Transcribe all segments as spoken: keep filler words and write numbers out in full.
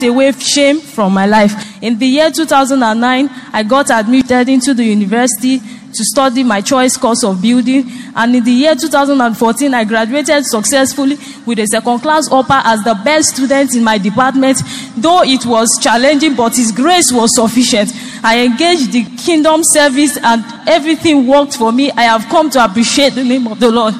away shame from my life. In the year two thousand nine, I got admitted into the university to study my choice course of building. And in the year two thousand fourteen, I graduated successfully with a second class upper as the best student in my department. Though it was challenging, but His grace was sufficient. I engaged the kingdom service and everything worked for me. I have come to appreciate the name of the Lord.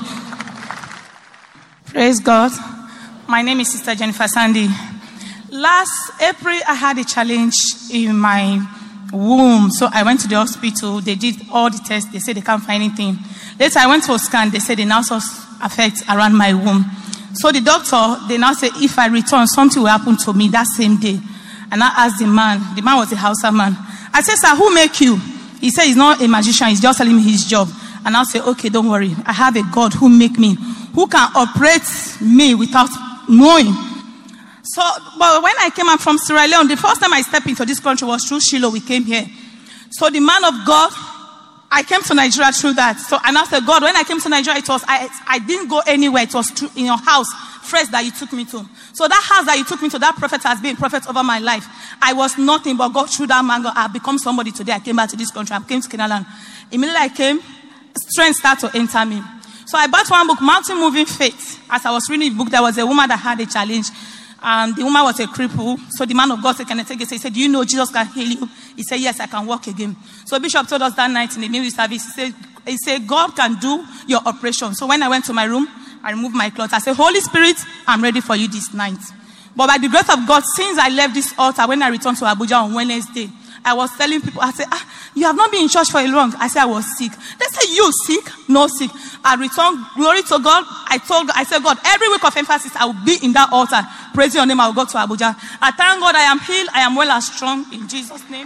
Praise God. My name is Sister Jennifer Sandy. Last April, I had a challenge in my womb. So I went to the hospital. They did all the tests. They said they can't find anything. Later, I went for a scan. They said they now saw effects around my womb. So the doctor, they now said if I return, something will happen to me that same day. And I asked the man. The man was a Hausa man. I said, sir, who make you? He said he's not a magician. He's just telling me his job. And I said, okay, don't worry. I have a God who make me, who can operate me without knowing. So, but when I came out from Sierra Leone, the first time I stepped into this country was through Shiloh. We came here. So the man of God, I came to Nigeria through that. So, and after God, when I came to Nigeria, it was, I, I didn't go anywhere. It was through, in your house, first that you took me to. So that house that you took me to, that prophet has been a prophet over my life. I was nothing, but God through that man, God, I've become somebody today. I came back to this country. I came to Kenaland. Immediately I came, strength started to enter me. So I bought one book, Mountain Moving Faith. As I was reading the book, there was a woman that had a challenge. And the woman was a cripple. So the man of God said, can I take it? He said, do you know Jesus can heal you? He said, yes, I can walk again. So Bishop told us that night in the music service, he said, he said, God can do your operation. So when I went to my room, I removed my clothes. I said, Holy Spirit, I'm ready for you this night. But by the grace of God, since I left this altar, when I returned to Abuja on Wednesday, I was telling people, I said, ah, you have not been in church for a long. I said, I was sick. They said, you sick? No sick. I returned, glory to God. I told God, I said, God, every week of emphasis, I will be in that altar. Praising your name, I will go to Abuja. I thank God I am healed. I am well and strong in Jesus' name.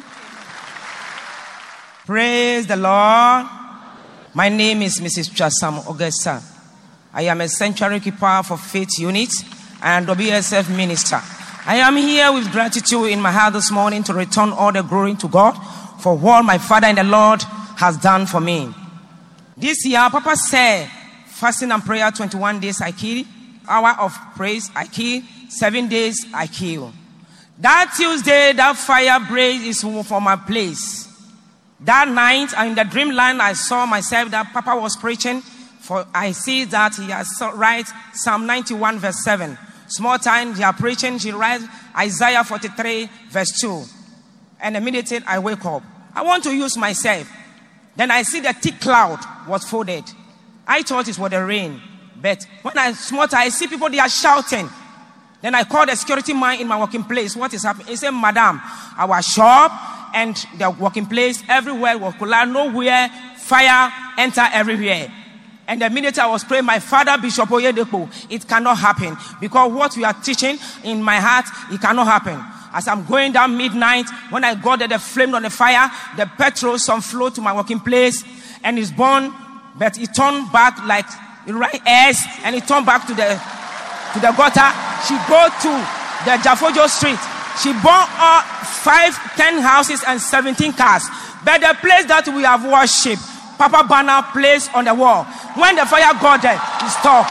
Praise the Lord. My name is Missus Chasam Augusta. I am a sanctuary keeper for Faith Unit and W S F minister. I am here with gratitude in my heart this morning to return all the glory to God for what my Father in the Lord has done for me. This year, Papa said, fasting and prayer, twenty-one days I kill. Hour of praise I kill. Seven days I kill. That Tuesday, that fire blaze is for my place. That night, in the dreamland, I saw myself that Papa was preaching. For I see that he has write Psalm ninety-one verse seven. Small time, they are preaching, she writes Isaiah forty-three, verse two. And immediately I wake up. I want to use myself. Then I see the thick cloud was folded. I thought it was the rain. But when I small time, I see people, they are shouting. Then I call the security man in my working place. What is happening? He said, Madam, our shop and the working place, everywhere was collapsed. Nowhere, fire enter everywhere. And the minute I was praying, my father, Bishop Oyedepo, it cannot happen. Because what we are teaching in my heart, it cannot happen. As I'm going down midnight, when I got there, the flame on the fire, the petrol, some flow to my working place, and it's burned, but it turned back like it right airs, and it turned back to the to the gutter. She go to the Jafojo Street. She burned all five, ten houses and seventeen cars. But the place that we have worshipped, Papa banner placed on the wall. When the fire got there, it stopped.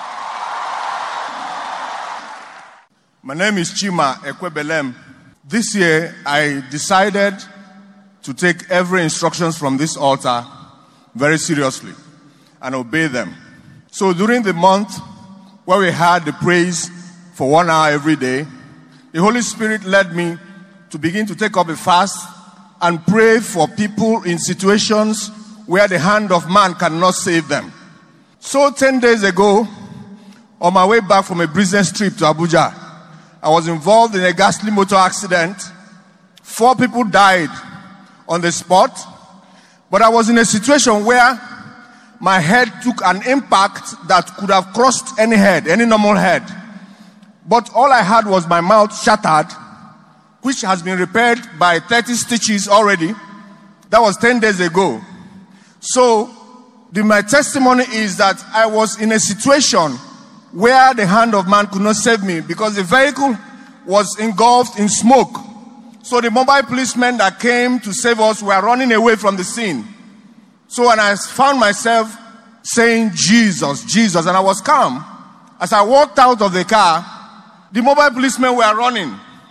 My name is Chima Ekwebelem. This year, I decided to take every instructions from this altar very seriously and obey them. So during the month where we had the praise for one hour every day, the Holy Spirit led me to begin to take up a fast and pray for people in situations where the hand of man cannot save them. So ten days ago, on my way back from a business trip to Abuja, I was involved in a ghastly motor accident. Four people died on the spot, but I was in a situation where my head took an impact that could have crossed any head, any normal head. But all I had was my mouth shattered, which has been repaired by thirty stitches already. That was ten days ago. So, the, my testimony is that I was in a situation where the hand of man could not save me because the vehicle was engulfed in smoke. So the mobile policemen that came to save us were running away from the scene. So when I found myself saying, Jesus, Jesus, and I was calm. As I walked out of the car, the mobile policemen were running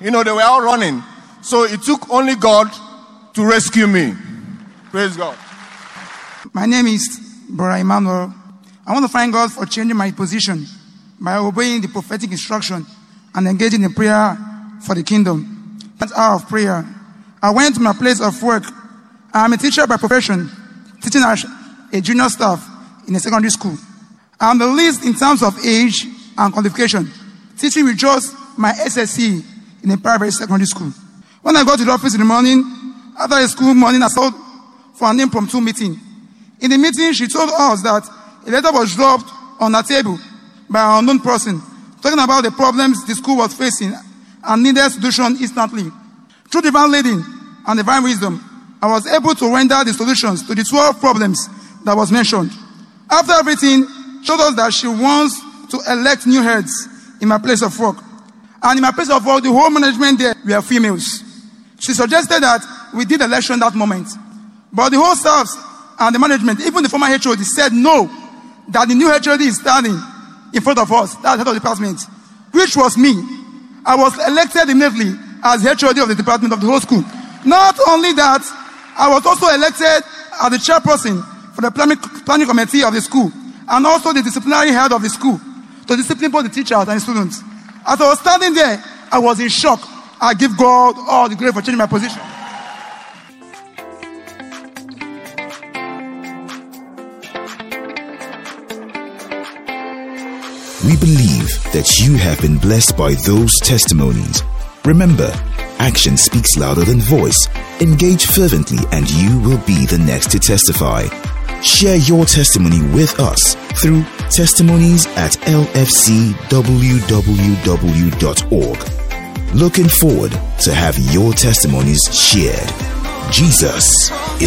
You know, they were all running. So it took only God to rescue me. Praise God. My name is Brother Emmanuel. I want to thank God for changing my position by obeying the prophetic instruction and engaging in prayer for the kingdom. That hour of prayer, I went to my place of work. I am a teacher by profession, teaching as a junior staff in a secondary school. I am the least in terms of age and qualification, teaching with just my S S C in a private secondary school. When I got to the office in the morning, after a school morning, I called for an impromptu meeting. In the meeting, she told us that a letter was dropped on her table by an unknown person, talking about the problems the school was facing and needed solution instantly. Through divine leading and divine wisdom, I was able to render the solutions to the twelve problems that was mentioned. After everything, she told us that she wants to elect new heads in my place of work. And in my place of work, the whole management there were females. She suggested that we did election that moment. But the whole staff and the management, even the former H O D, said no, that the new H O D is standing in front of us, that's the head of the department, which was me. I was elected immediately as H O D of the department of the whole school. Not only that, I was also elected as the chairperson for the planning, planning committee of the school, and also the disciplinary head of the school, to discipline both the teachers and the students. As I was standing there, I was in shock. I give God all the glory for changing my position. We believe that you have been blessed by those testimonies. Remember, action speaks louder than voice. Engage fervently and you will be the next to testify. Share your testimony with us through testimonies at l f c w w w dot org. Looking forward to have your testimonies shared. Jesus is